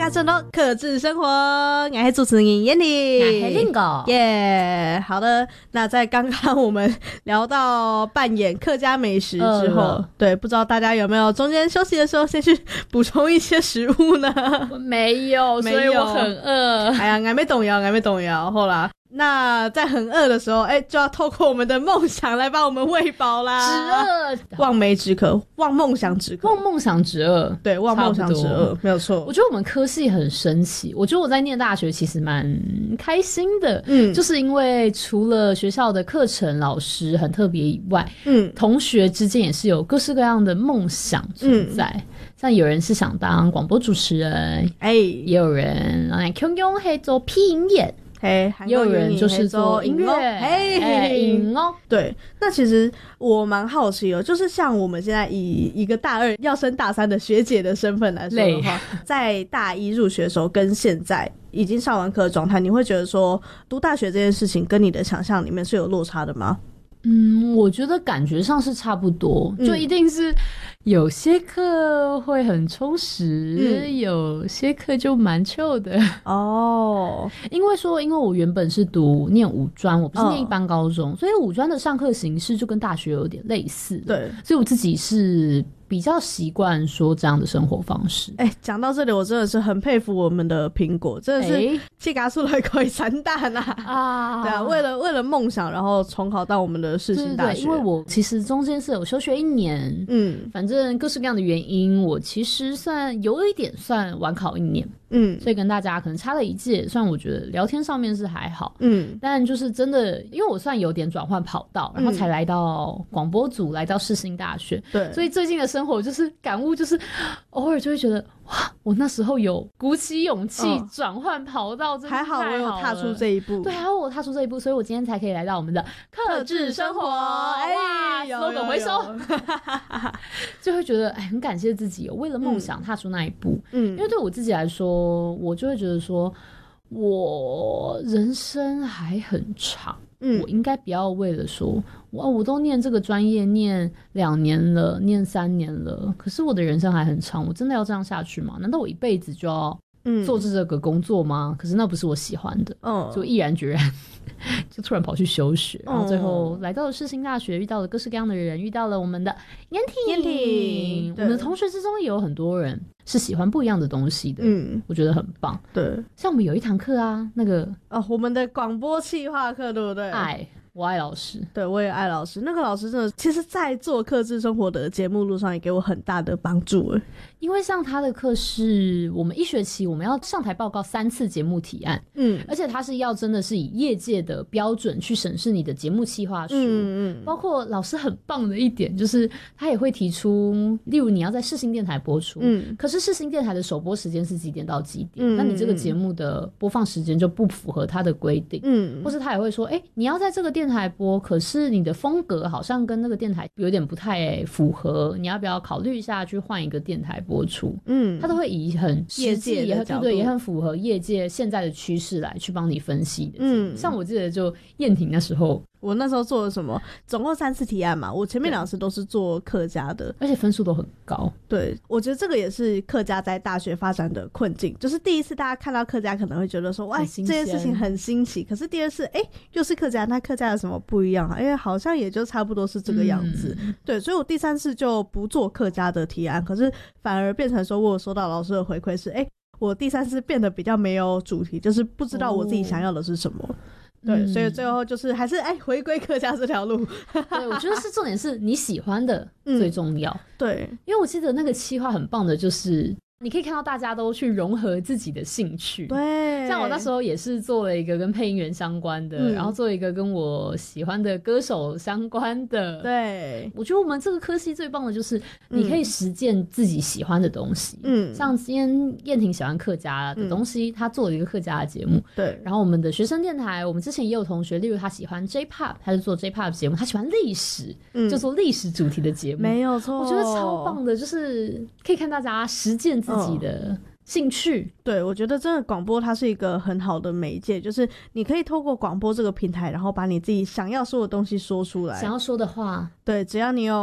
家收听克制生活，我是主持人燕妮， 我是令狗耶。好的，那在刚刚我们聊到扮演客家美食之后，对，不知道大家有没有中间休息的时候先去补充一些食物呢？ 没有，所以我很饿。 哎呀，还没动摇，后啦。那在很饿的时候，就要透过我们的梦想来把我们喂饱啦。 止饿， 望梅止渴，望梦想止渴， 望梦想止饿， 对，望梦想止饿，没有错。 我觉得我们科系很神奇，我觉得我在念大学其实蛮开心的，就是因为除了学校的课程老师很特别以外，同学之间也是有各式各样的梦想存在。像有人是想当广播主持人，也有人去做配音员。也有人就是做音乐，音乐。 对，那其实我蛮好奇哦，就是像我们现在以一个大二要升大三的学姐的身份来说的话，在大一入学的时候跟现在已经上完课的状态，你会觉得说读大学这件事情跟你的想象里面是有落差的吗？ 我觉得感觉上是差不多，就一定是有些课会很充实，有些课就蛮chill的哦。因为我原本是念五专，我不是念一般高中，所以五专的上课形式就跟大学有点类似。对，所以我自己是比较习惯说这样的生活方式。 讲到这里，我真的是很佩服我们的苹果，真的是气嘎出来可以三大啦啊！对啊，为了梦想，然后重考到我们的世新大学。 对，因为我其实中间是有休学1年，反正各式各样的原因，我其实有一点算晚考1年。所以跟大家可能差了一届，虽然我觉得聊天上面是还好，但就是真的，因为我算有点转换跑道，然后才来到广播组，来到世新大学，对，所以最近的生活就是感悟，就是偶尔就会觉得哇，我那时候有鼓起勇气转换跑道，真的还好我有踏出这一步， 对，还好我踏出这一步，所以我今天才可以来到我们的克制生活，哇，slogan回收，就会觉得很感谢自己为了梦想踏出那一步，因为对我自己来说。我就会觉得说我人生还很长，我应该不要为了说我都念这个专业念2年了，念3年了，可是我的人生还很长，我真的要这样下去吗？难道我一辈子就要做这个工作吗？可是那不是我喜欢的，就毅然决然就突然跑去休学，然后最后来到了世新大学，遇到了各式各样的人，遇到了我们的燕婷，我们的同学之中也有很多人是喜欢不一样的东西的，我觉得很棒。对，像我们有一堂课啊，那个我们的广播企划课，对不对？ 我爱老师， 对，我也爱老师。那个老师真的，其实在做克制生活的节目路上也给我很大的帮助。 因为像他的课是我们1学期我们要上台报告3次节目提案，而且他是要真的是以业界的标准去审视你的节目企划书，包括老师很棒的一点就是他也会提出，例如你要在世新电台播出，可是世新电台的首播时间是几点到几点，那你这个节目的播放时间就不符合他的规定，或是他也会说你要在这个电台播，可是你的风格好像跟那个电台有点不太符合，你要不要考虑一下去换一个电台播出？他都会以很业界的角度， 对，也很符合业界现在的趋势来去帮你分析的。像我记得就燕婷那时候， 我那时候做了什么？总共3次提案嘛，我前面2次都是做客家的， 而且分数都很高。 对，我觉得这个也是客家在大学发展的困境，就是第一次大家看到客家可能会觉得说，哇，这件事情很新奇，可是第二次，又是客家，那客家有什么不一样？好像也就差不多是这个样子。对，所以我第3次就不做客家的提案，可是反而变成说我有收到老师的回馈是，我第3次变得比较没有主题，就是不知道我自己想要的是什么。对，所以最后就是还是回归客家这条路。 对，我觉得是重点是你喜欢的最重要。 对， 因为我记得那个企划很棒的就是你可以看到大家都去融合自己的兴趣。 对， 像我那时候也是做了一个跟配音员相关的，然后做一个跟我喜欢的歌手相关的。 对， 我觉得我们这个科系最棒的就是你可以实践自己喜欢的东西。像今天燕婷喜欢客家的东西，她做了一个客家的节目。对，然后我们的学生电台，我们之前也有同学，例如他喜欢 J-Pop， 他就做 J-Pop 节目；他喜欢历史，就做历史主题的节目。 没有错， 我觉得超棒的，就是可以看大家实践自己的兴趣。 对，我觉得真的广播它是一个很好的媒介，就是你可以透过广播这个平台，然后把你自己想要说的东西说出来， 想要说的话。 对，只要你有